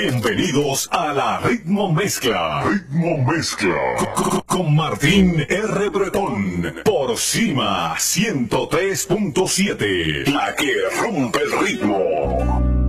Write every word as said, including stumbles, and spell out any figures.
Bienvenidos a la Ritmo Mezcla. Ritmo Mezcla. C- Con Martín R. Bretón. Por Cima ciento tres punto siete. La que rompe el ritmo.